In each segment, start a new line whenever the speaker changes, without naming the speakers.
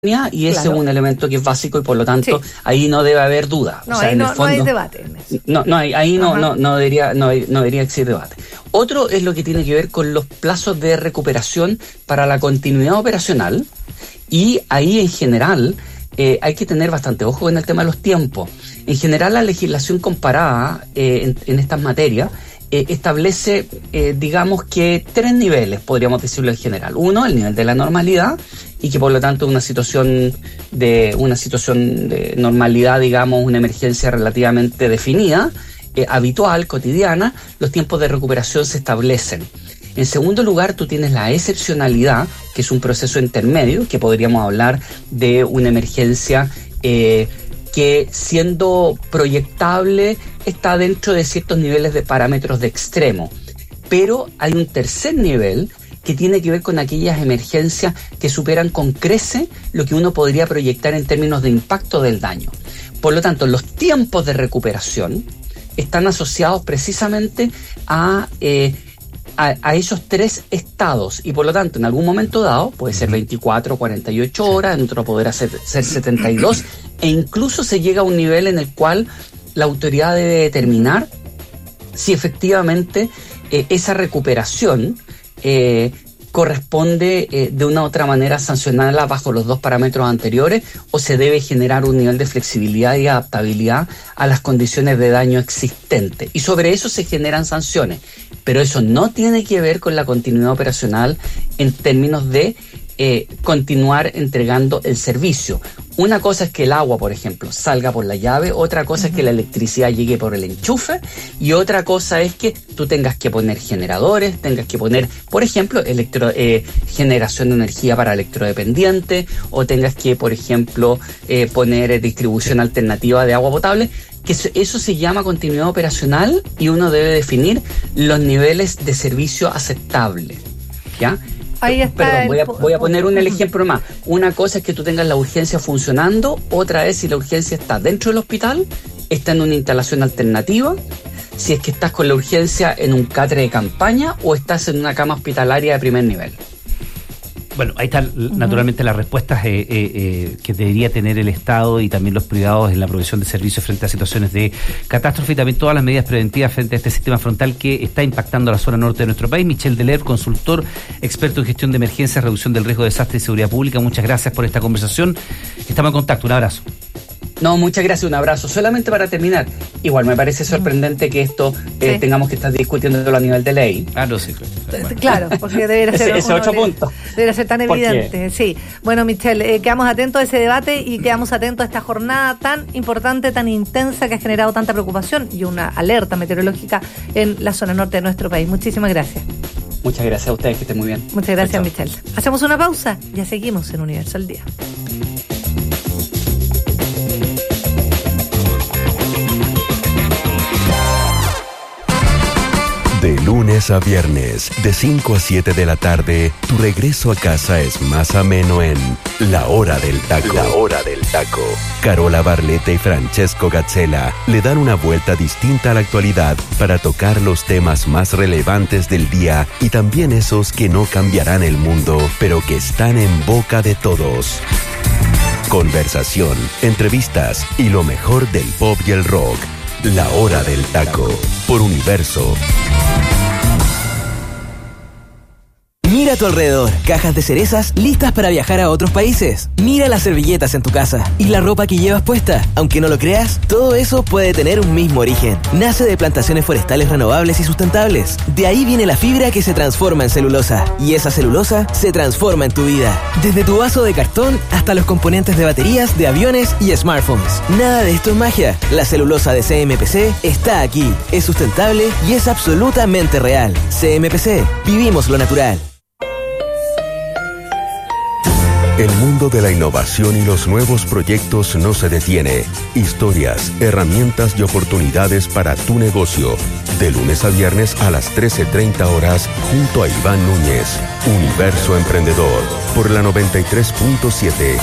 y ese
Claro.
es un elemento que es básico y por lo tanto
Sí.
ahí no debe haber duda.
No,
O sea,
ahí
en el
no hay
fondo,
debate en eso.
ahí
Ajá.
no debería existir debate. Otro es lo que tiene que ver con los plazos de recuperación para la continuidad operacional, y ahí en general hay que tener bastante ojo en el tema de los tiempos. En general la legislación comparada en estas materias establece, digamos que 3 niveles, podríamos decirlo en general. Uno, el nivel de la normalidad, y que por lo tanto una situación de normalidad, digamos, una emergencia relativamente definida, habitual, cotidiana, los tiempos de recuperación se establecen. En segundo lugar, tú tienes la excepcionalidad, que es un proceso intermedio, que podríamos hablar de una emergencia que, siendo proyectable, está dentro de ciertos niveles de parámetros de extremo. Pero hay un tercer nivel que tiene que ver con aquellas emergencias que superan con creces lo que uno podría proyectar en términos de impacto del daño. Por lo tanto, los tiempos de recuperación están asociados precisamente a esos 3 estados, y por lo tanto en algún momento dado puede ser 24 o 48 horas, en otro podrá ser 72, e incluso se llega a un nivel en el cual la autoridad debe determinar si efectivamente esa recuperación corresponde de una u otra manera sancionarla bajo los 2 parámetros anteriores, o se debe generar un nivel de flexibilidad y adaptabilidad a las condiciones de daño existentes. Y sobre eso se generan sanciones. Pero eso no tiene que ver con la continuidad operacional en términos de continuar entregando el servicio. Una cosa es que el agua, por ejemplo, salga por la llave, otra cosa es que la electricidad llegue por el enchufe, y otra cosa es que tú tengas que poner generadores, tengas que poner, por ejemplo, generación de energía para electrodependientes, o tengas que, por ejemplo, poner distribución alternativa de agua potable, que eso se llama continuidad operacional, y uno debe definir los niveles de servicio aceptables, ¿ya?
Ahí está.
Perdón, voy a poner un ejemplo más. Una cosa es que tú tengas la urgencia funcionando, otra es si la urgencia está dentro del hospital, está en una instalación alternativa, si es que estás con la urgencia en un catre de campaña o estás en una cama hospitalaria de primer nivel.
Bueno, ahí están naturalmente las respuestas que debería tener el Estado y también los privados en la provisión de servicios frente a situaciones de catástrofe, y también todas las medidas preventivas frente a este sistema frontal que está impactando a la zona norte de nuestro país. Michel Deler, consultor, experto en gestión de emergencias, reducción del riesgo de desastre y seguridad pública, muchas gracias por esta conversación. Estamos en contacto, un abrazo.
No, muchas gracias, un abrazo. Solamente para terminar, igual me parece sorprendente que esto tengamos que estar discutiéndolo a nivel de ley.
Ah, no, sí.
Claro, porque debería ser
ese otro punto.
Debería ser tan evidente, sí. Bueno, Michelle, quedamos atentos a ese debate y quedamos atentos a esta jornada tan importante, tan intensa, que ha generado tanta preocupación y una alerta meteorológica en la zona norte de nuestro país. Muchísimas gracias.
Muchas gracias a ustedes, que estén muy bien.
Muchas gracias,
Chao.
Michelle. Hacemos una pausa, ya seguimos en Universo al Día.
De lunes a viernes, de 5 a 7 de la tarde, tu regreso a casa es más ameno en La Hora del Taco. La Hora del Taco. Carola Barletta y Francesco Gazzella le dan una vuelta distinta a la actualidad para tocar los temas más relevantes del día y también esos que no cambiarán el mundo, pero que están en boca de todos. Conversación, entrevistas y lo mejor del pop y el rock. La Hora del Taco, por Universo.
Mira a tu alrededor, cajas de cerezas listas para viajar a otros países. Mira las servilletas en tu casa y la ropa que llevas puesta. Aunque no lo creas, todo eso puede tener un mismo origen. Nace de plantaciones forestales renovables y sustentables. De ahí viene la fibra que se transforma en celulosa. Y esa celulosa se transforma en tu vida. Desde tu vaso de cartón hasta los componentes de baterías, de aviones y smartphones. Nada de esto es magia. La celulosa de CMPC está aquí. Es sustentable y es absolutamente real. CMPC. Vivimos lo natural.
El mundo de la innovación y los nuevos proyectos no se detiene. Historias, herramientas y oportunidades para tu negocio. De lunes a viernes a las 13:30 horas junto a Iván Núñez. Universo Emprendedor por la 93.7.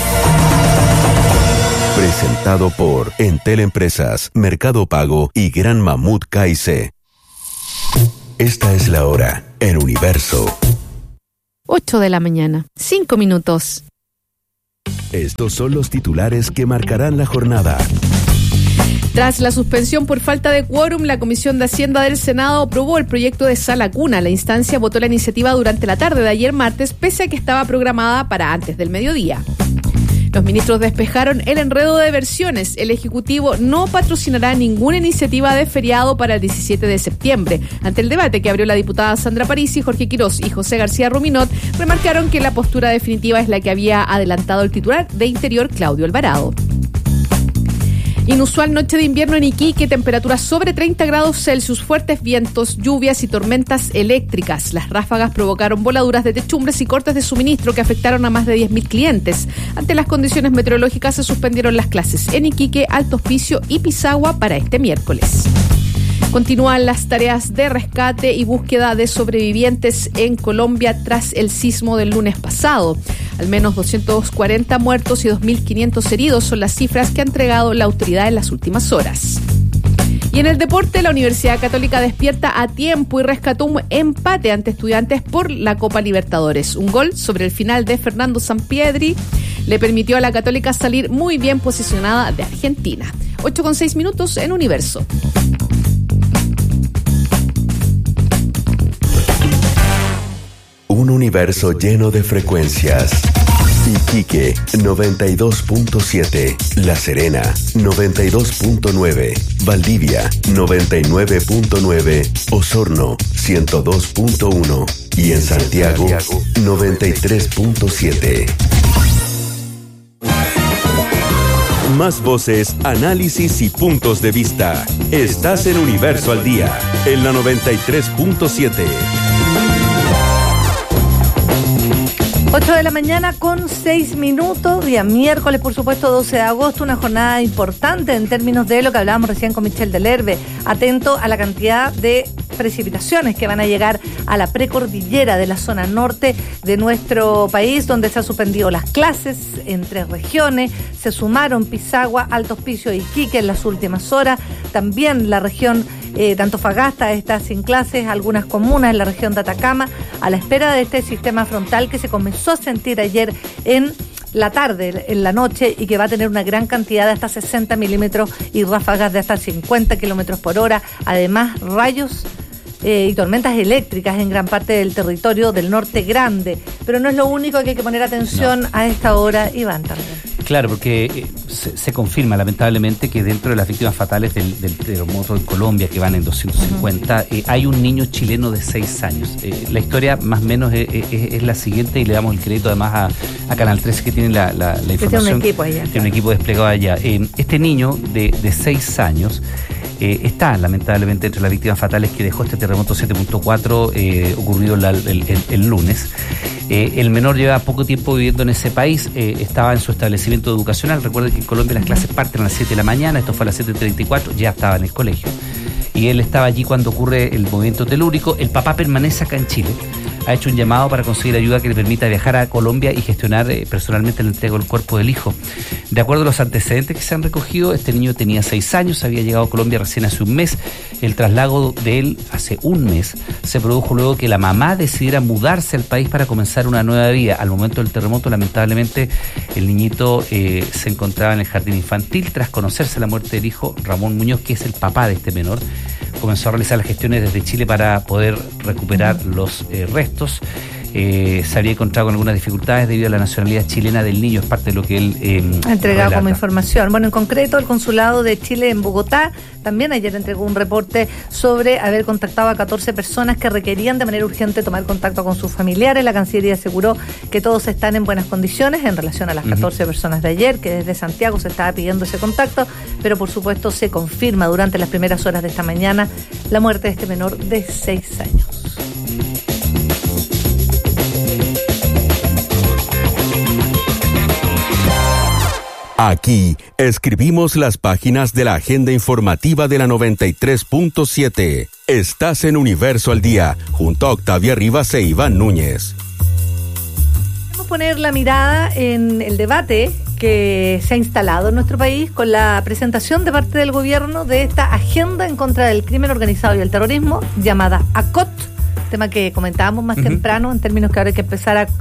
Presentado por Entel Empresas, Mercado Pago y Gran Mamut KIC. Esta es la hora en Universo.
8 de la mañana, 5 minutos.
Estos son los titulares que marcarán la jornada.
Tras la suspensión por falta de quórum, la Comisión de Hacienda del Senado aprobó el proyecto de Sala Cuna. La instancia votó la iniciativa durante la tarde de ayer martes, pese a que estaba programada para antes del mediodía. Los ministros despejaron el enredo de versiones. El Ejecutivo no patrocinará ninguna iniciativa de feriado para el 17 de septiembre. Ante el debate que abrió la diputada Sandra Parisi, Jorge Quirós y José García Ruminot remarcaron que la postura definitiva es la que había adelantado el titular de Interior, Claudio Alvarado. Inusual noche de invierno en Iquique, temperaturas sobre 30 grados Celsius, fuertes vientos, lluvias y tormentas eléctricas. Las ráfagas provocaron voladuras de techumbres y cortes de suministro que afectaron a más de 10.000 clientes. Ante las condiciones meteorológicas se suspendieron las clases en Iquique, Alto Hospicio y Pisagua para este miércoles. Continúan las tareas de rescate y búsqueda de sobrevivientes en Colombia tras el sismo del lunes pasado. Al menos 240 muertos y 2.500 heridos son las cifras que ha entregado la autoridad en las últimas horas. Y en el deporte, la Universidad Católica despierta a tiempo y rescató un empate ante Estudiantes por la Copa Libertadores. Un gol sobre el final de Fernando Sampiedri le permitió a la Católica salir muy bien posicionada de Argentina. 8:06 en Universo.
Un universo lleno de frecuencias. Iquique 92.7, La Serena 92.9, Valdivia 99.9, Osorno 102.1 y en Santiago 93.7. Más voces, análisis y puntos de vista. Estás en Universo al Día, en la 93.7.
8 de la mañana con 6 minutos, día miércoles, por supuesto, 12 de agosto, una jornada importante en términos de lo que hablábamos recién con Michelle Delerbe. Atento a la cantidad de precipitaciones que van a llegar a la precordillera de la zona norte de nuestro país, donde se han suspendido las clases en 3 regiones. Se sumaron Pisagua, Alto Hospicio y Iquique en las últimas horas. También la región de Antofagasta está sin clases, algunas comunas en la región de Atacama, a la espera de este sistema frontal que se comenzó a sentir ayer en la tarde, en la noche, y que va a tener una gran cantidad de hasta 60 milímetros y ráfagas de hasta 50 kilómetros por hora. Además, rayos y tormentas eléctricas en gran parte del territorio del norte grande. Pero no es lo único que hay que poner atención a esta hora, Iván, también.
Claro, porque se confirma lamentablemente que dentro de las víctimas fatales del terremoto en Colombia, que van en 250, hay un niño chileno de 6 años. La historia más o menos es la siguiente, y le damos el crédito además a Canal 13, que tiene la información.
Tiene un equipo allá.
Tiene un equipo desplegado allá. Este niño de 6 años está lamentablemente entre las víctimas fatales que dejó este terremoto 7.4 ocurrido el lunes. El menor lleva poco tiempo viviendo en ese país, estaba en su establecimiento educacional. Recuerden que en Colombia las clases parten a las 7 de la mañana, esto fue a las 7:34, ya estaba en el colegio. Y él estaba allí cuando ocurre el movimiento telúrico. El papá permanece acá en Chile. Ha hecho un llamado para conseguir ayuda que le permita viajar a Colombia y gestionar personalmente la entrega del cuerpo del hijo. De acuerdo a los antecedentes que se han recogido, este niño tenía 6 años, había llegado a Colombia recién hace un mes. El traslado de él hace un mes se produjo luego que la mamá decidiera mudarse al país para comenzar una nueva vida. Al momento del terremoto, lamentablemente, el niñito se encontraba en el jardín infantil. Tras conocerse la muerte del hijo, Ramón Muñoz, que es el papá de este menor, comenzó a realizar las gestiones desde Chile para poder recuperar los restos. Se había encontrado con algunas dificultades debido a la nacionalidad chilena del niño, es parte de lo que él
ha entregado
relata
como información. Bueno, en concreto, el Consulado de Chile en Bogotá también ayer entregó un reporte sobre haber contactado a 14 personas que requerían de manera urgente tomar contacto con sus familiares. La Cancillería aseguró que todos están en buenas condiciones en relación a las 14 personas de ayer, que desde Santiago se estaba pidiendo ese contacto, pero por supuesto se confirma durante las primeras horas de esta mañana la muerte de este menor de 6 años.
Aquí escribimos las páginas de la agenda informativa de la 93.7. Estás en Universo al Día, junto a Octavia Rivas e Iván Núñez.
Vamos a poner la mirada en el debate que se ha instalado en nuestro país con la presentación de parte del gobierno de esta agenda en contra del crimen organizado y el terrorismo, llamada ACOT, tema que comentábamos más temprano, en términos que ahora hay que empezar a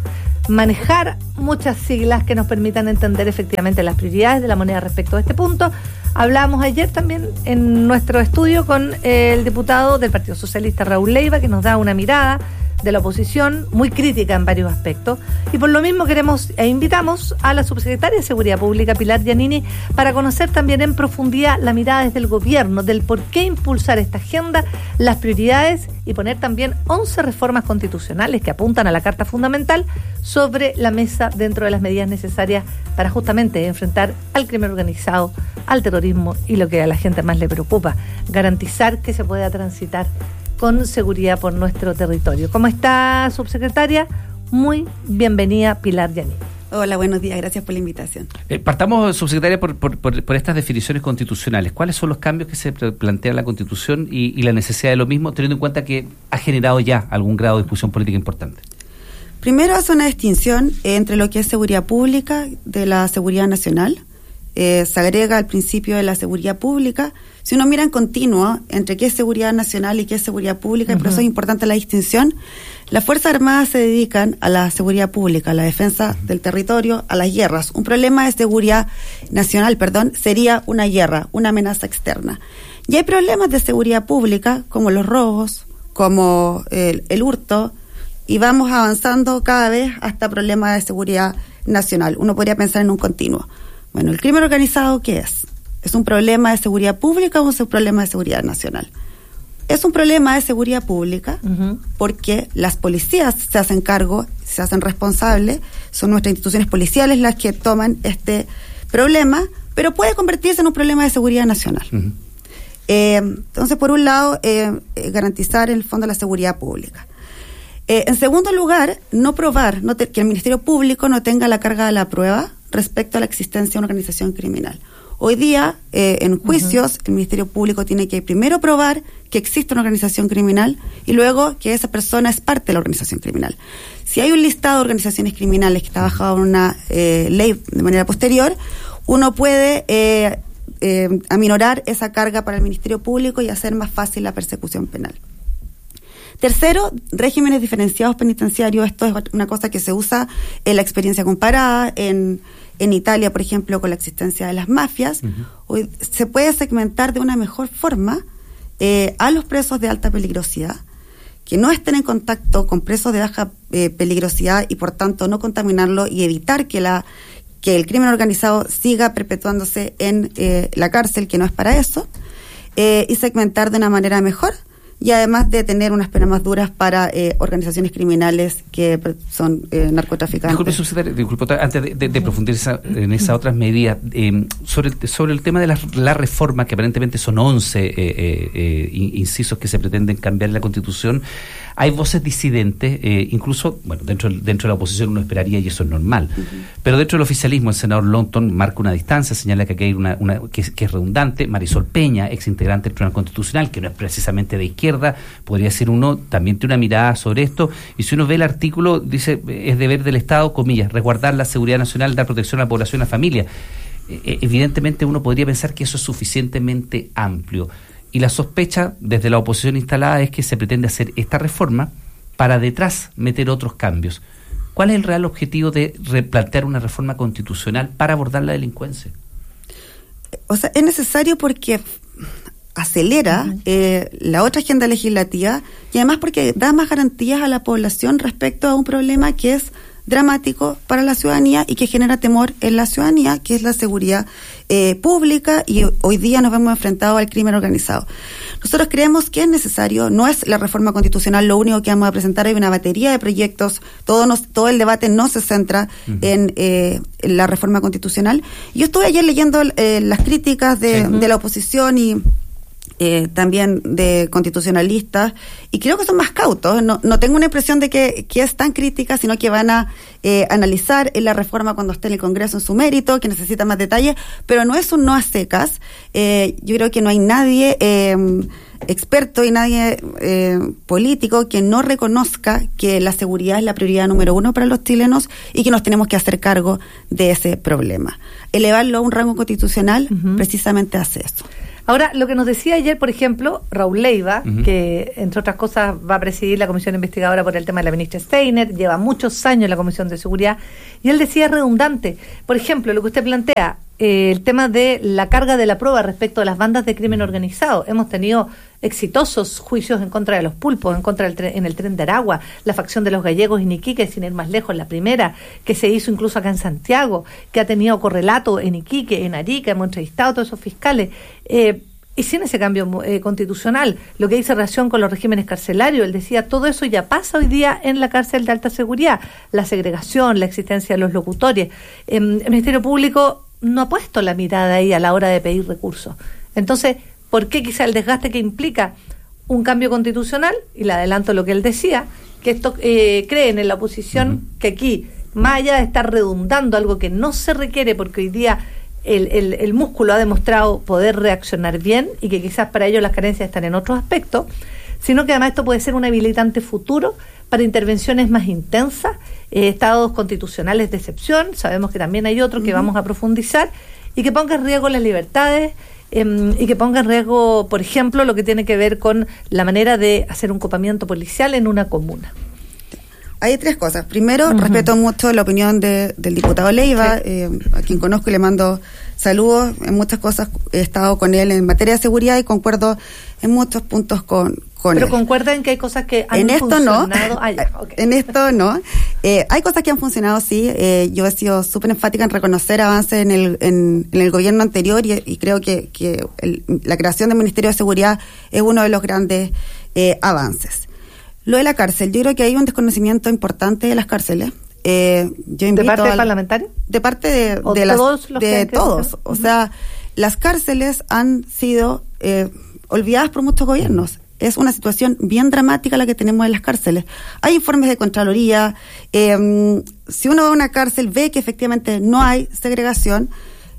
manejar muchas siglas que nos permitan entender efectivamente las prioridades de la moneda respecto a este punto. Hablábamos ayer también en nuestro estudio con el diputado del Partido Socialista, Raúl Leiva, que nos da una mirada de la oposición muy crítica en varios aspectos, y por lo mismo queremos e invitamos a la subsecretaria de Seguridad Pública, Pilar Giannini, para conocer también en profundidad la mirada desde el gobierno, del por qué impulsar esta agenda, las prioridades y poner también 11 reformas constitucionales que apuntan a la Carta Fundamental sobre la mesa dentro de las medidas necesarias para justamente enfrentar al crimen organizado, al terrorismo y lo que a la gente más le preocupa, garantizar que se pueda transitar con seguridad por nuestro territorio. ¿Cómo está, subsecretaria? Muy bienvenida, Pilar Giannini.
Hola, buenos días, gracias por la invitación.
Partamos, subsecretaria, por estas definiciones constitucionales. ¿Cuáles son los cambios que se plantea en la Constitución y la necesidad de lo mismo, teniendo en cuenta que ha generado ya algún grado de discusión política importante?
Primero hace una distinción entre lo que es seguridad pública de la seguridad nacional. Se agrega el principio de la seguridad pública. Si uno mira en continuo entre qué es seguridad nacional y qué es seguridad pública, y por eso es importante la distinción, las Fuerzas Armadas se dedican a la seguridad pública, a la defensa del territorio, a las guerras. Un problema de seguridad nacional, sería una guerra, una amenaza externa. Y hay problemas de seguridad pública, como los robos, como el hurto, y vamos avanzando cada vez hasta problemas de seguridad nacional. Uno podría pensar en un continuo. Bueno, ¿el crimen organizado qué es? ¿Es un problema de seguridad pública o es un problema de seguridad nacional? Es un problema de seguridad pública porque las policías se hacen cargo, se hacen responsables, son nuestras instituciones policiales las que toman este problema, pero puede convertirse en un problema de seguridad nacional. Entonces, por un lado, garantizar en el fondo la seguridad pública. En segundo lugar, no probar que el Ministerio Público no tenga la carga de la prueba respecto a la existencia de una organización criminal. Hoy día, en juicios, el Ministerio Público tiene que primero probar que existe una organización criminal y luego que esa persona es parte de la organización criminal. Si hay un listado de organizaciones criminales que está bajado en una ley de manera posterior, uno puede aminorar esa carga para el Ministerio Público y hacer más fácil la persecución penal. Tercero, regímenes diferenciados penitenciarios. Esto es una cosa que se usa en la experiencia comparada, en Italia, por ejemplo, con la existencia de las mafias. Hoy se puede segmentar de una mejor forma a los presos de alta peligrosidad, que no estén en contacto con presos de baja peligrosidad y por tanto no contaminarlo y evitar que el crimen organizado siga perpetuándose en la cárcel, que no es para eso, y segmentar de una manera mejor. Y además de tener unas penas más duras para organizaciones criminales que son narcotraficantes.
Disculpe, antes de profundizar en esas otras medidas, sobre el tema de la reforma, que aparentemente son 11 incisos que se pretenden cambiar en la Constitución, hay voces disidentes, incluso, bueno, dentro de la oposición uno esperaría, y eso es normal, pero dentro del oficialismo, el senador Longton marca una distancia, señala que aquí hay una que es redundante. Marisol Peña, ex integrante del Tribunal Constitucional, que no es precisamente de izquierda, podría ser uno, también tiene una mirada sobre esto, y si uno ve el artículo, dice, es deber del Estado, comillas, resguardar la seguridad nacional, dar protección a la población y a la familia. Evidentemente uno podría pensar que eso es suficientemente amplio, y la sospecha desde la oposición instalada es que se pretende hacer esta reforma para detrás meter otros cambios. ¿Cuál es el real objetivo de replantear una reforma constitucional para abordar la delincuencia?
O sea, es necesario porque acelera la otra agenda legislativa y además porque da más garantías a la población respecto a un problema que es dramático para la ciudadanía y que genera temor en la ciudadanía, que es la seguridad pública, y hoy día nos vemos enfrentados al crimen organizado. Nosotros creemos que es necesario, no es la reforma constitucional lo único que vamos a presentar, hay una batería de proyectos, todo el debate no se centra en la reforma constitucional. Yo estuve ayer leyendo las críticas de la oposición y también de constitucionalistas, y creo que son más cautos. No tengo una impresión de que es tan crítica, sino que van a analizar la reforma cuando esté en el Congreso en su mérito, que necesita más detalles, pero no es un no a secas. Yo creo que no hay nadie experto y nadie político que no reconozca que la seguridad es la prioridad número 1 para los chilenos y que nos tenemos que hacer cargo de ese problema. Elevarlo a un rango constitucional precisamente hace eso.
Ahora, lo que nos decía ayer, por ejemplo, Raúl Leiva, que entre otras cosas va a presidir la comisión investigadora por el tema de la ministra Steiner, lleva muchos años en la Comisión de Seguridad, y él decía redundante. Por ejemplo, lo que usted plantea, el tema de la carga de la prueba respecto a las bandas de crimen organizado. Hemos tenido exitosos juicios en contra de los pulpos, en el tren de Aragua, la facción de los gallegos en Iquique, sin ir más lejos, la primera, que se hizo incluso acá en Santiago, que ha tenido correlato en Iquique, en Arica, hemos entrevistado a todos esos fiscales, y sin ese cambio constitucional, lo que dice relación con los regímenes carcelarios, él decía, todo eso ya pasa hoy día en la cárcel de alta seguridad, la segregación, la existencia de los locutores. El Ministerio Público no ha puesto la mirada ahí a la hora de pedir recursos. Entonces, ¿por qué quizá el desgaste que implica un cambio constitucional? Y le adelanto lo que él decía, que esto creen en la oposición que aquí, más allá de estar redundando algo que no se requiere, porque hoy día el músculo ha demostrado poder reaccionar bien y que quizás para ello las carencias están en otros aspectos, sino que además esto puede ser un habilitante futuro para intervenciones más intensas, estados constitucionales de excepción, sabemos que también hay otro que vamos a profundizar, y que ponga en riesgo las libertades, y que ponga en riesgo, por ejemplo, lo que tiene que ver con la manera de hacer un copamiento policial en una comuna.
Hay tres cosas. Primero, respeto mucho la opinión del diputado Leiva, a quien conozco y le mando saludos. En muchas cosas he estado con él en materia de seguridad y concuerdo en muchos puntos con
Pero
él.
Concuerda en que hay cosas que han
en esto
funcionado.
No. En esto no. Hay cosas que han funcionado, sí. Yo he sido súper enfática en reconocer avances en el gobierno anterior y creo que la creación del Ministerio de Seguridad es uno de los grandes avances. Lo de la cárcel, yo creo que hay un desconocimiento importante de las cárceles. Yo invito
¿De parte del parlamentario?
De parte de todos. O sea, las cárceles han sido olvidadas por muchos gobiernos. Es una situación bien dramática la que tenemos en las cárceles. Hay informes de Contraloría. Si uno va a una cárcel, ve que efectivamente no hay segregación.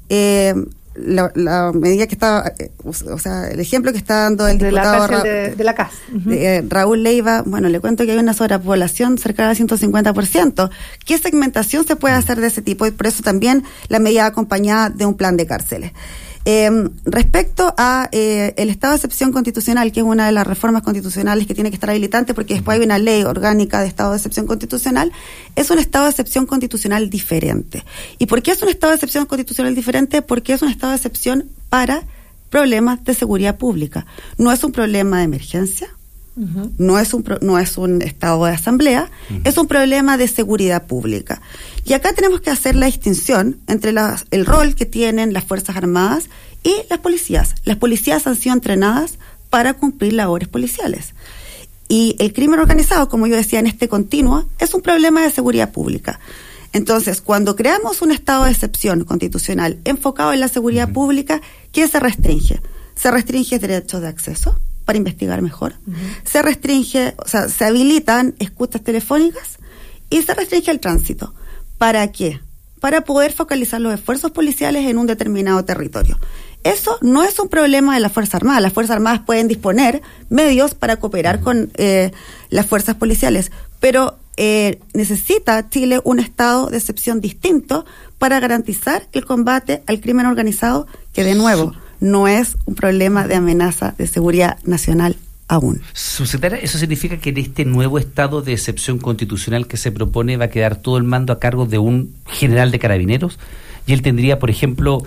La medida que está, o sea, el ejemplo que está dando el diputado
de la CAS.
Raúl Leiva, bueno, le cuento que hay una sobrepoblación cercana al 150%. ¿Qué segmentación se puede hacer de ese tipo? Y por eso también la medida acompañada de un plan de cárceles. Respecto a el estado de excepción constitucional, que es una de las reformas constitucionales que tiene que estar habilitante, porque después hay una ley orgánica de estado de excepción constitucional, es un estado de excepción constitucional diferente. ¿Y por qué es un estado de excepción constitucional diferente? Porque es un estado de excepción para problemas de seguridad pública. No es un problema de emergencia, no es un estado de asamblea, es un problema de seguridad pública. Y acá tenemos que hacer la distinción entre el rol que tienen las Fuerzas Armadas y las policías. Las policías han sido entrenadas para cumplir labores policiales. Y el crimen organizado, como yo decía en este continuo, es un problema de seguridad pública. Entonces, cuando creamos un estado de excepción constitucional enfocado en la seguridad pública, ¿qué se restringe? Se restringe el derecho de acceso para investigar mejor. Se restringe, o sea, se habilitan escuchas telefónicas y se restringe el tránsito. ¿Para qué? Para poder focalizar los esfuerzos policiales en un determinado territorio. Eso no es un problema de las Fuerzas Armadas. Las Fuerzas Armadas pueden disponer medios para cooperar con las fuerzas policiales, pero necesita Chile un estado de excepción distinto para garantizar el combate al crimen organizado, que de nuevo no es un problema de amenaza de seguridad nacional aún.
Subsecretaria, ¿eso significa que en este nuevo estado de excepción constitucional que se propone va a quedar todo el mando a cargo de un general de carabineros? Y él tendría, por ejemplo,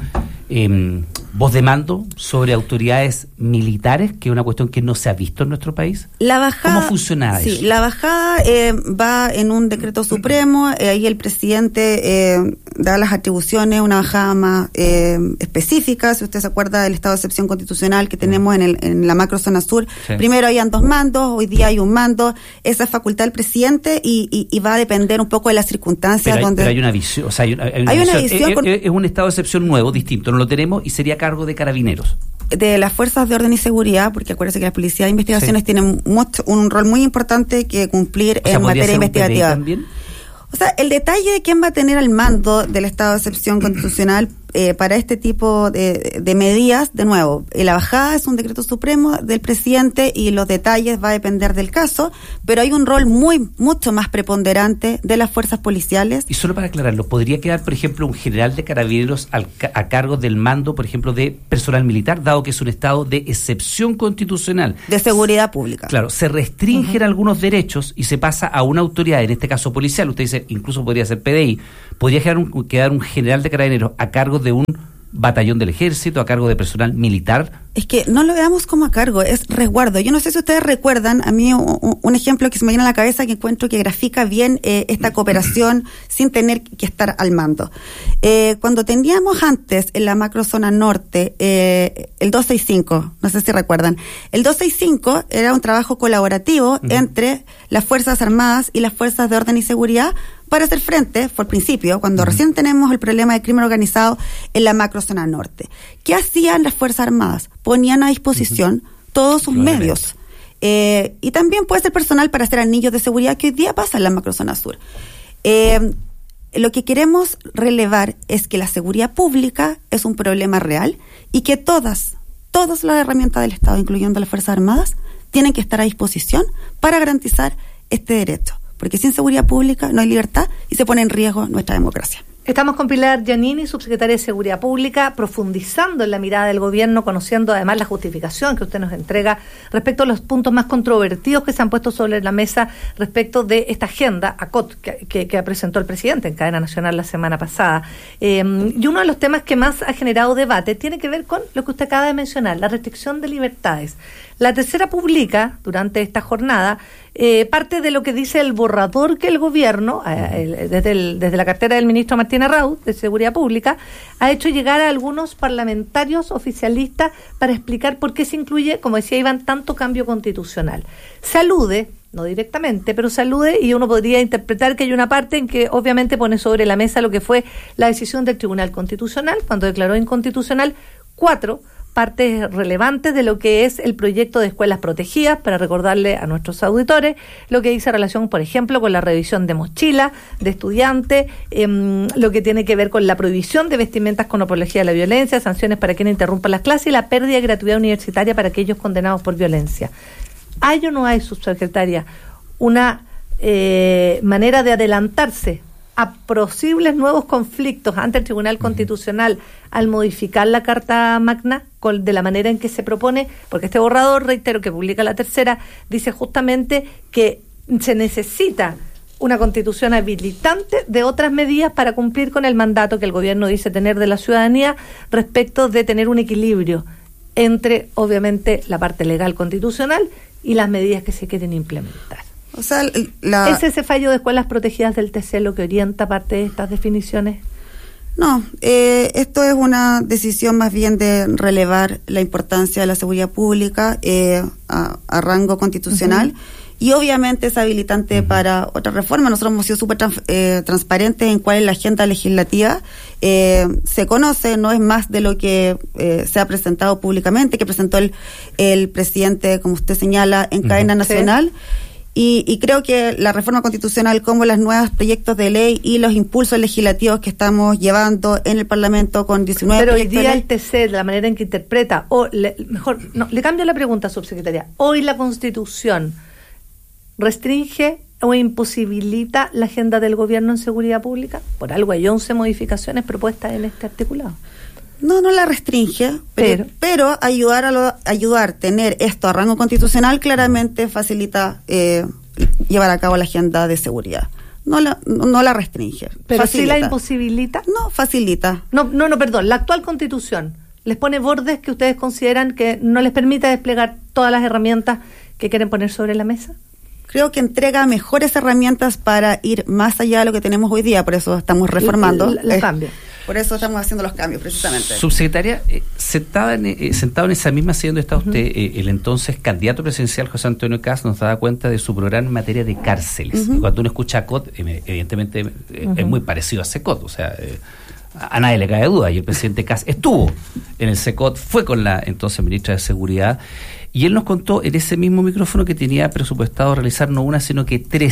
voz de mando sobre autoridades militares, que es una cuestión que no se ha visto en nuestro país.
La bajada,
¿cómo funciona eso?
Sí, la bajada va en un decreto supremo, ahí el presidente da las atribuciones, una bajada más específica. Si usted se acuerda del estado de excepción constitucional que tenemos en la macrozona sur, sí. Primero habían 2 mandos, hoy día hay un mando, esa es facultad del presidente y va a depender un poco de las circunstancias.
Pero hay una visión, o sea, hay una visión. Es un estado de excepción nuevo, distinto, no lo tenemos, y sería a cargo de carabineros.
De las fuerzas de orden y seguridad, porque acuérdense que las policías de investigaciones tienen un rol muy importante que cumplir en materia investigativa.
¿También?
O sea, el detalle de quién va a tener al mando del estado de excepción constitucional para este tipo de medidas, de nuevo, la bajada es un decreto supremo del presidente y los detalles va a depender del caso, pero hay un rol mucho más preponderante de las fuerzas policiales.
Y solo para aclararlo, ¿podría quedar, por ejemplo, un general de carabineros a cargo del mando, por ejemplo, de personal militar, dado que es un estado de excepción constitucional?
De seguridad pública.
Claro, se restringen algunos derechos y se pasa a una autoridad, en este caso policial, usted dice, incluso podría ser PDI, podría quedar un general de carabineros a cargo de un batallón del ejército, a cargo de personal militar.
Es que no lo veamos como a cargo, es resguardo. Yo no sé si ustedes recuerdan, a mí un ejemplo que se me viene a la cabeza que encuentro que grafica bien esta cooperación sin tener que estar al mando. Cuando teníamos antes en la macrozona norte el 265, no sé si recuerdan, el 265 era un trabajo colaborativo entre las Fuerzas Armadas y las Fuerzas de Orden y Seguridad para hacer frente, por principio, cuando recién tenemos el problema de crimen organizado en la macrozona norte. ¿Qué hacían las Fuerzas Armadas? Ponían a disposición todos sus medios. Y también puede ser personal para hacer anillos de seguridad que hoy día pasa en la macrozona sur. Lo que queremos relevar es que la seguridad pública es un problema real y que todas las herramientas del Estado, incluyendo las Fuerzas Armadas, tienen que estar a disposición para garantizar este derecho. Porque sin seguridad pública no hay libertad y se pone en riesgo nuestra democracia.
Estamos con Pilar Giannini, subsecretaria de Seguridad Pública, profundizando en la mirada del gobierno, conociendo además la justificación que usted nos entrega respecto a los puntos más controvertidos que se han puesto sobre la mesa respecto de esta agenda ACOT que presentó el presidente en cadena nacional la semana pasada. Y uno de los temas que más ha generado debate tiene que ver con lo que usted acaba de mencionar, la restricción de libertades. La Tercera publica durante esta jornada parte de lo que dice el borrador que el gobierno, desde la cartera del ministro Martín Arraud, de Seguridad Pública, ha hecho llegar a algunos parlamentarios oficialistas para explicar por qué se incluye, como decía Iván, tanto cambio constitucional. Se alude, no directamente, pero se alude y uno podría interpretar que hay una parte en que obviamente pone sobre la mesa lo que fue la decisión del Tribunal Constitucional, cuando declaró inconstitucional 4 partes relevantes de lo que es el proyecto de escuelas protegidas, para recordarle a nuestros auditores lo que dice relación, por ejemplo, con la revisión de mochila de estudiantes, lo que tiene que ver con la prohibición de vestimentas con apología de la violencia, sanciones para quienes interrumpan las clases y la pérdida de gratuidad universitaria para aquellos condenados por violencia. ¿Hay o no hay, subsecretaria, una manera de adelantarse a posibles nuevos conflictos ante el Tribunal Constitucional al modificar la Carta Magna de la manera en que se propone? Porque este borrador, reitero, que publica la Tercera, dice justamente que se necesita una constitución habilitante de otras medidas para cumplir con el mandato que el gobierno dice tener de la ciudadanía respecto de tener un equilibrio entre, obviamente, la parte legal constitucional y las medidas que se quieren implementar.
O sea,
¿es ese fallo de escuelas protegidas del TC lo que orienta parte de estas definiciones?
No, esto es una decisión más bien de relevar la importancia de la seguridad pública a rango constitucional y obviamente es habilitante para otra reforma. Nosotros hemos sido súper transparentes en cuál es la agenda legislativa. Se conoce, no es más de lo que se ha presentado públicamente, que presentó el presidente, como usted señala, en cadena nacional. Sí. Y creo que la reforma constitucional, como los nuevos proyectos de ley y los impulsos legislativos que estamos llevando en el Parlamento con 19
Pero hoy día el TC, de la manera en que interpreta, le cambio la pregunta, subsecretaria. Hoy la Constitución restringe o imposibilita la agenda del gobierno en seguridad pública. Por algo hay 11 modificaciones propuestas en este articulado.
No la restringe, pero ayudar tener esto a rango constitucional claramente facilita llevar a cabo la agenda de seguridad. No la restringe.
Pero facilita. ¿Sí la imposibilita?
No, facilita.
No, perdón, la actual Constitución les pone bordes que ustedes consideran que no les permite desplegar todas las herramientas que quieren poner sobre la mesa.
Creo que entrega mejores herramientas para ir más allá de lo que tenemos hoy día, por eso estamos reformando.
Los cambios.
Por eso estamos haciendo los cambios, precisamente.
Subsecretaria, sentado en esa misma silla donde está usted, el entonces candidato presidencial José Antonio Kast nos daba cuenta de su programa en materia de cárceles. Y cuando uno escucha a COT, evidentemente es muy parecido a SECOT, o sea, a nadie le cae duda, y el presidente Kast estuvo en el SECOT, fue con la entonces ministra de Seguridad, y él nos contó en ese mismo micrófono que tenía presupuestado realizar no una, sino que 3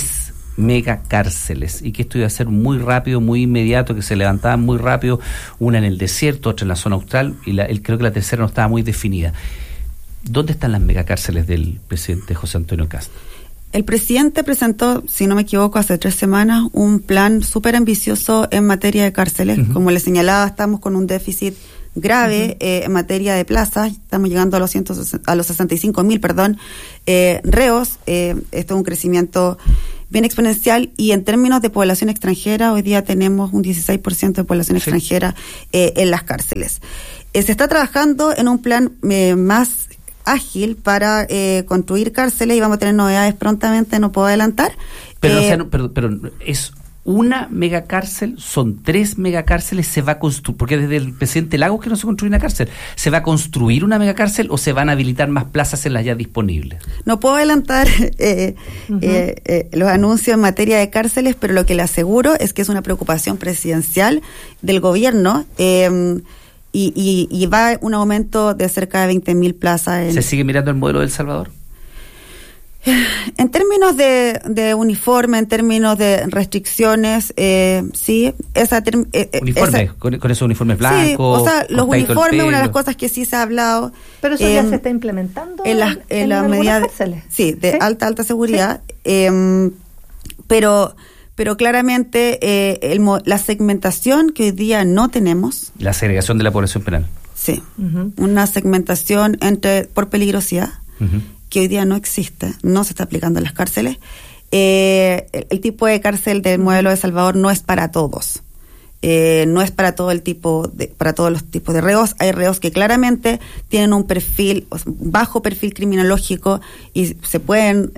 megacárceles, y que esto iba a ser muy rápido, muy inmediato, que se levantaban muy rápido, una en el desierto, otra en la zona austral, y creo que la tercera no estaba muy definida. ¿Dónde están las megacárceles del presidente José Antonio Kast?
El presidente presentó, si no me equivoco, hace 3 semanas, un plan súper ambicioso en materia de cárceles. Uh-huh. Como le señalaba, estamos con un déficit grave en materia de plazas. Estamos llegando a los 65.000, reos. Esto es un crecimiento bien exponencial, y en términos de población extranjera, hoy día tenemos un 16% de población extranjera en las cárceles. Se está trabajando en un plan más ágil para construir cárceles, y vamos a tener novedades prontamente, no puedo adelantar.
Pero, pero es una megacárcel, son 3 megacárceles, se va a construir, porque desde el presidente Lagos que no se construye una cárcel, ¿se va a construir una megacárcel o se van a habilitar más plazas en las ya disponibles?
No puedo adelantar los anuncios en materia de cárceles, pero lo que le aseguro es que es una preocupación presidencial del gobierno, y va un aumento de cerca de 20.000 plazas.
¿Se sigue mirando el modelo de El Salvador?
En términos de uniforme, en términos de restricciones, sí.
¿Uniformes? ¿Con esos uniformes blancos?
Sí, o sea, los uniformes, una de las cosas que sí se ha hablado.
Pero eso ya se está implementando
en la medida cárceles. Sí, de alta seguridad. Pero claramente la segmentación que hoy día no tenemos.
La segregación de la población penal.
Sí, una segmentación por peligrosidad. Que hoy día no existe, no se está aplicando en las cárceles. El tipo de cárcel del modelo de Salvador no es para todos. No es para todo para todos los tipos de reos. Hay reos que claramente tienen un bajo perfil criminológico y se pueden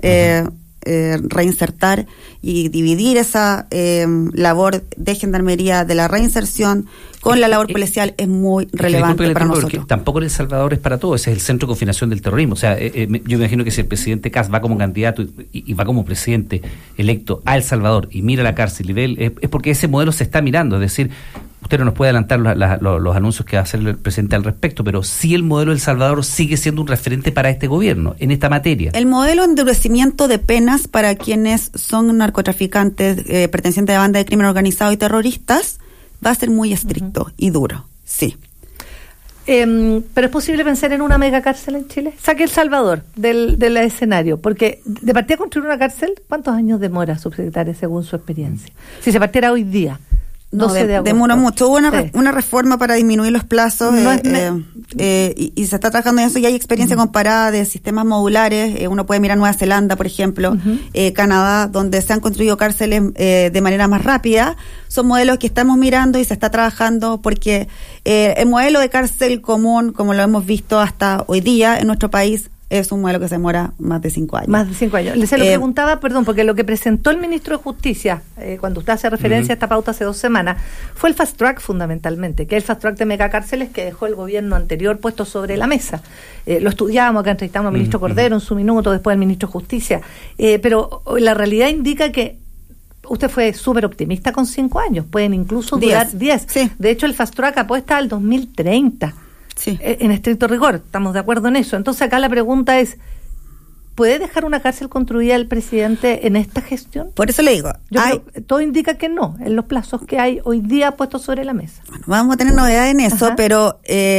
reinsertar, y dividir esa labor de gendarmería de la reinserción con la labor policial es muy relevante para nosotros.
Tampoco en El Salvador es para todo, ese es el centro de confinación del terrorismo. O sea, yo me imagino que si el presidente Kast va como candidato y va como presidente electo a El Salvador y mira la cárcel y ve, es porque ese modelo se está mirando. Es decir, usted no nos puede adelantar los anuncios que va a hacer el presidente al respecto, pero sí el modelo de El Salvador sigue siendo un referente para este gobierno en esta materia.
El modelo de endurecimiento de penas para quienes son narcotraficantes, pertenecientes a banda de crimen organizado y terroristas, va a ser muy estricto y duro, sí.
Pero es posible pensar en una megacárcel en Chile. Saque El Salvador del escenario, porque de partida construir una cárcel, ¿cuántos años demora, subsecretaria, según su experiencia? Si se partiera hoy día, 12 de agosto.
Demora mucho. Hubo una reforma para disminuir los plazos, y se está trabajando en eso, y hay experiencia comparada de sistemas modulares. Uno puede mirar Nueva Zelanda, por ejemplo, Canadá, donde se han construido cárceles de manera más rápida. Son modelos que estamos mirando y se está trabajando, porque el modelo de cárcel común, como lo hemos visto hasta hoy día en nuestro país, es un modelo que se demora más de 5 años.
Más de 5 años. Se lo preguntaba, porque lo que presentó el ministro de Justicia, cuando usted hace referencia a esta pauta hace 2 semanas, fue el fast track fundamentalmente, que es el fast track de megacárceles que dejó el gobierno anterior puesto sobre la mesa. Lo estudiábamos, acá entrevistamos al ministro Cordero en su minuto, después al ministro de Justicia, pero la realidad indica que usted fue súper optimista con 5 años, pueden incluso durar 10. Sí. De hecho, el fast track apuesta al 2030. Sí. En estricto rigor, estamos de acuerdo en eso. Entonces acá la pregunta es, ¿puede dejar una cárcel construida el presidente en esta gestión?
Por eso le digo,
todo indica que no, en los plazos que hay hoy día puestos sobre la mesa.
Bueno, vamos a tener novedades en eso, pero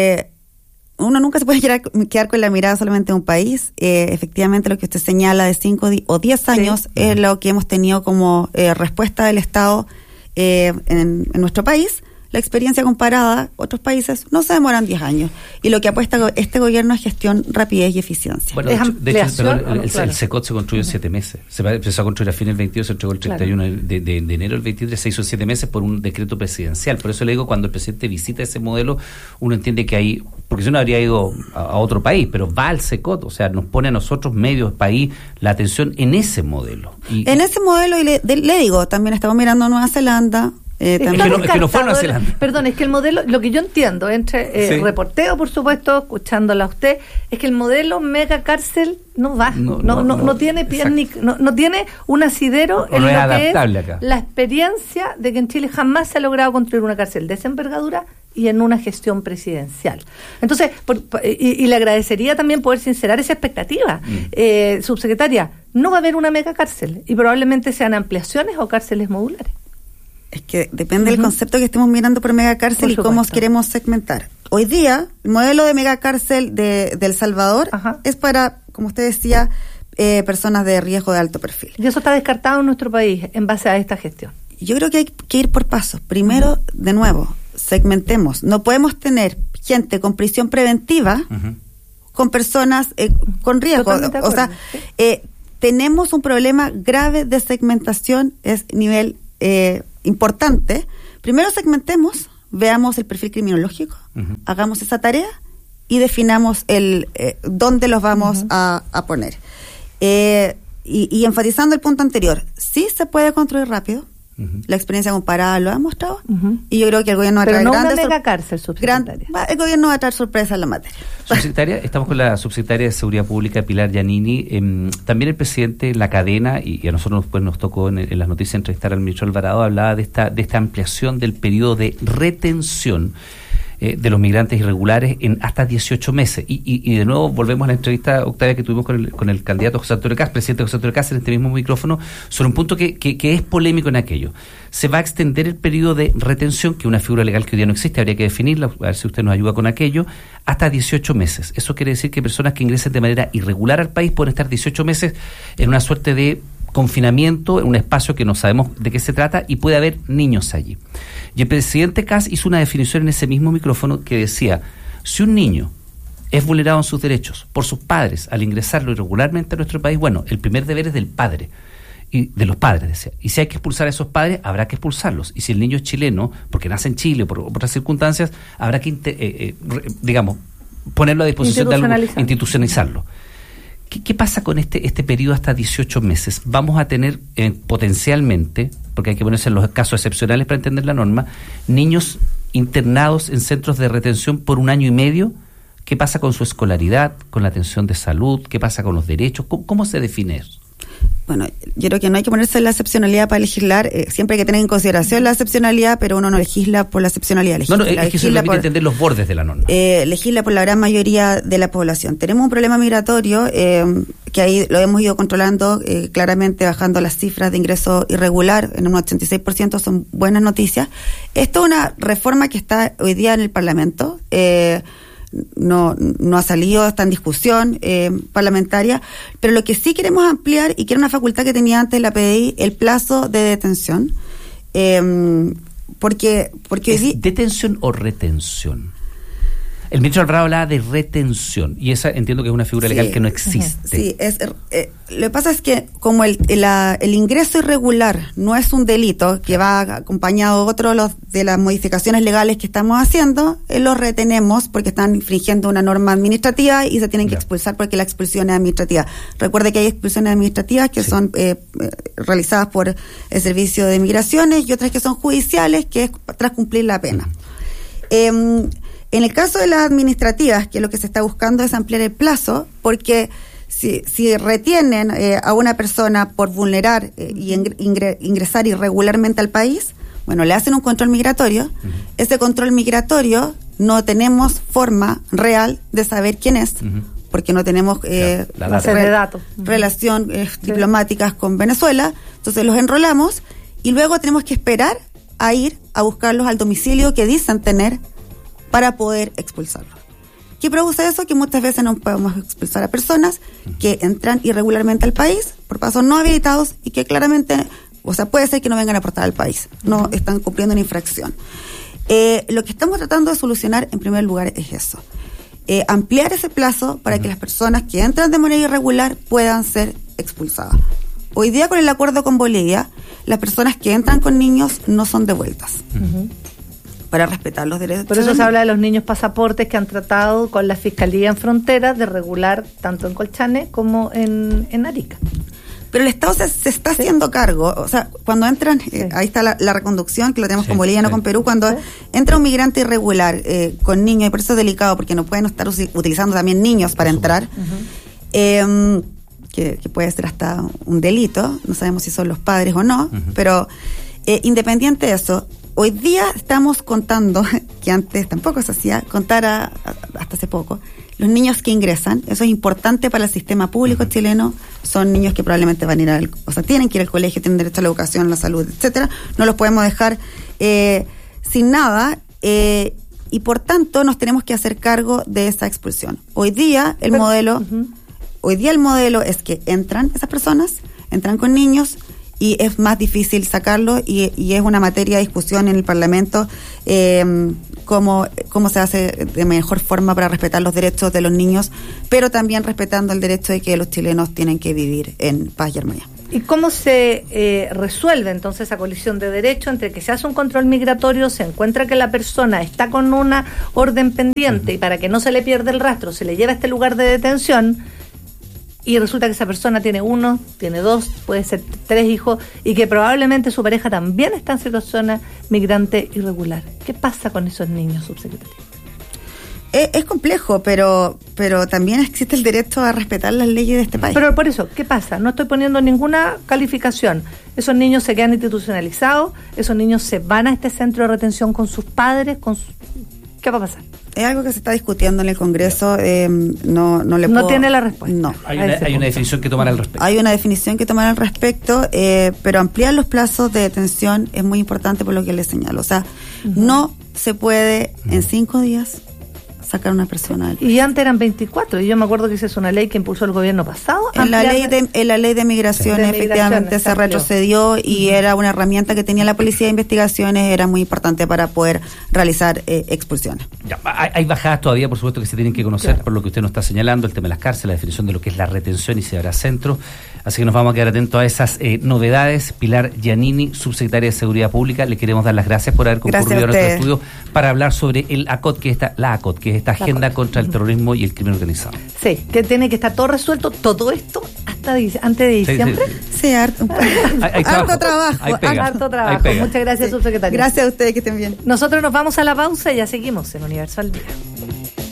uno nunca se puede quedar con la mirada solamente de un país. Efectivamente, lo que usted señala de 5 o 10 años es lo que hemos tenido como respuesta del Estado en nuestro país. La experiencia comparada, otros países no se demoran 10 años. Y lo que apuesta este gobierno es gestión, rapidez y eficiencia.
Bueno, de hecho el SECOT se construyó en 7 meses. Se empezó a construir a fin del 22, se entregó el 31 de enero del 23, se hizo en 7 meses por un decreto presidencial. Por eso le digo, cuando el presidente visita ese modelo, uno entiende que hay, porque si no habría ido a otro país, pero va al SECOT, o sea, nos pone a nosotros, medios, país, la atención en ese modelo.
En ese modelo, y le digo, también estamos mirando a Nueva Zelanda.
Es que no fue a Nueva Zelanda.
Perdón, es que el modelo, lo que yo entiendo entre reporteo, por supuesto, escuchándola a usted, es que el modelo mega cárcel no va, no tiene pie no tiene un asidero en lo que es
acá.
La experiencia de que en Chile jamás se ha logrado construir una cárcel de esa envergadura y en una gestión presidencial. Entonces, y le agradecería también poder sincerar esa expectativa. Subsecretaria, no va a haber una megacárcel y probablemente sean ampliaciones o cárceles modulares.
Es que depende del concepto que estemos mirando por megacárcel y cómo queremos segmentar. Hoy día, el modelo de megacárcel de El Salvador es para, como usted decía, personas de riesgo de alto perfil.
Y eso está descartado en nuestro país en base a esta gestión.
Yo creo que hay que ir por pasos. Primero, de nuevo, segmentemos. No podemos tener gente con prisión preventiva con personas con riesgo. O sea, tenemos un problema grave de segmentación, es nivel importante. Primero segmentemos, veamos el perfil criminológico, hagamos esa tarea y definamos dónde los vamos a poner. Y enfatizando el punto anterior, sí se puede construir rápido. La experiencia comparada lo ha mostrado y yo creo que el gobierno va a traer el gobierno va a traer sorpresas en la materia.
Subsecretaria, estamos con la subsecretaria de Seguridad Pública, Pilar Giannini. También el presidente en la cadena, y a nosotros pues nos tocó en las noticias entrevistar al ministro Alvarado, hablaba de esta ampliación del periodo de retención de los migrantes irregulares en hasta 18 meses. Y de nuevo volvemos a la entrevista, Octavia, que tuvimos con el candidato José Antonio Caz, presidente José Antonio Caz, en este mismo micrófono, sobre un punto que es polémico en aquello. Se va a extender el periodo de retención, que es una figura legal que hoy día no existe, habría que definirla, a ver si usted nos ayuda con aquello, hasta 18 meses. Eso quiere decir que personas que ingresen de manera irregular al país pueden estar 18 meses en una suerte de confinamiento, en un espacio que no sabemos de qué se trata, y puede haber niños allí. Y el presidente Caz hizo una definición en ese mismo micrófono que decía, si un niño es vulnerado en sus derechos por sus padres al ingresarlo irregularmente a nuestro país, bueno, el primer deber es del padre, y de los padres, decía. Y si hay que expulsar a esos padres, habrá que expulsarlos. Y si el niño es chileno, porque nace en Chile o por otras circunstancias, habrá que, ponerlo a disposición de algo, institucionalizarlo. ¿Qué pasa con este periodo hasta 18 meses? Vamos a tener potencialmente, porque hay que ponerse en los casos excepcionales para entender la norma, niños internados en centros de retención por 1 año y medio. ¿Qué pasa con su escolaridad, con la atención de salud? ¿Qué pasa con los derechos? ¿Cómo se define eso?
Bueno, yo creo que no hay que ponerse en la excepcionalidad para legislar. Siempre hay que tener en consideración la excepcionalía, pero uno no legisla por la excepcionalidad.
Es que eso permite entender los bordes de la norma.
Legisla por la gran mayoría de la población. Tenemos un problema migratorio que ahí lo hemos ido controlando, claramente bajando las cifras de ingreso irregular en un 86%, son buenas noticias. Esto es una reforma que está hoy día en el Parlamento. No ha salido, está en discusión parlamentaria, pero lo que sí queremos ampliar, y que era una facultad que tenía antes la PDI, el plazo de detención, porque
¿Es detención o retención? El ministro Alvarado hablaba de retención, y esa entiendo que es una figura legal que no existe.
Sí, lo que pasa es que como el ingreso irregular no es un delito que va acompañado de las modificaciones legales que estamos haciendo, los retenemos porque están infringiendo una norma administrativa y se tienen que expulsar porque la expulsión es administrativa. Recuerde que hay expulsiones administrativas que son realizadas por el Servicio de Migraciones y otras que son judiciales, que es tras cumplir la pena. En el caso de las administrativas, que lo que se está buscando es ampliar el plazo, porque si retienen a una persona por vulnerar y ingresar irregularmente al país, bueno, le hacen un control migratorio. Ese control migratorio no tenemos forma real de saber quién es, porque no tenemos relación diplomáticas con Venezuela. Entonces los enrolamos y luego tenemos que esperar a ir a buscarlos al domicilio que dicen tener para poder expulsarlos. ¿Qué produce eso? Que muchas veces no podemos expulsar a personas que entran irregularmente al país por pasos no habilitados y que claramente, puede ser que no vengan a aportar al país, no están cumpliendo una infracción. Lo que estamos tratando de solucionar en primer lugar es eso, ampliar ese plazo para que las personas que entran de manera irregular puedan ser expulsadas. Hoy día, con el acuerdo con Bolivia, las personas que entran con niños no son devueltas. Para respetar los derechos.
Por eso se habla de los niños pasaportes que han tratado con la Fiscalía en Fronteras de regular tanto en Colchane como en Arica.
Pero el Estado se está haciendo cargo, cuando entran, ahí está la reconducción, que lo tenemos con Bolivia, no con Perú, cuando entra un migrante irregular con niños, y por eso es delicado, porque no pueden estar utilizando también niños para entrar, que puede ser hasta un delito, no sabemos si son los padres o no, pero independiente de eso, hoy día estamos contando, que antes tampoco se hacía, contar hasta hace poco, los niños que ingresan. Eso es importante para el sistema público chileno. Son niños que probablemente van a ir tienen que ir al colegio, tienen derecho a la educación, a la salud, etcétera. No los podemos dejar sin nada, y por tanto nos tenemos que hacer cargo de esa expulsión. Hoy día el modelo es que entran esas personas, entran con niños, y es más difícil sacarlo, y es una materia de discusión en el Parlamento, cómo se hace de mejor forma para respetar los derechos de los niños, pero también respetando el derecho de que los chilenos tienen que vivir en paz y armonía.
¿Y cómo se resuelve entonces esa colisión de derechos entre que se hace un control migratorio, se encuentra que la persona está con una orden pendiente y para que no se le pierda el rastro se le lleva a este lugar de detención, y resulta que esa persona tiene 1, tiene 2, puede ser 3 hijos, y que probablemente su pareja también está en situación migrante irregular? ¿Qué pasa con esos niños, subsecretaria?
Es complejo, pero también existe el derecho a respetar las leyes de este país.
Pero por eso, ¿qué pasa? No estoy poniendo ninguna calificación. Esos niños se quedan institucionalizados, esos niños se van a este centro de retención con sus padres, ¿qué va a pasar?
Es algo que se está discutiendo en el Congreso, no
tiene la respuesta.
No.
Hay una definición que tomar al respecto.
Hay una definición que tomar al respecto, pero ampliar los plazos de detención es muy importante por lo que les señalo. O sea, no se puede en 5 días sacar a una persona del país.
Y antes eran 24, y yo me acuerdo que esa es una ley que impulsó el gobierno pasado.
En la ley de migraciones, efectivamente se retrocedió, y era una herramienta que tenía la Policía de Investigaciones, era muy importante para poder realizar expulsiones.
Ya, hay bajadas todavía, por supuesto, que se tienen que conocer, por lo que usted nos está señalando, el tema de las cárceles, la definición de lo que es la retención y si habrá centro. Así que nos vamos a quedar atentos a esas novedades. Pilar Giannini, subsecretaria de Seguridad Pública, le queremos dar las gracias por haber concurrido a nuestro estudio para hablar sobre el ACOT, que es esta agenda contra el terrorismo y el crimen organizado.
Sí, que tiene que estar todo resuelto, todo esto hasta antes de diciembre.
Sí, harto trabajo.
Muchas gracias, subsecretaria.
Gracias a ustedes, que estén bien.
Nosotros nos vamos a la pausa y ya seguimos en Universo al Día.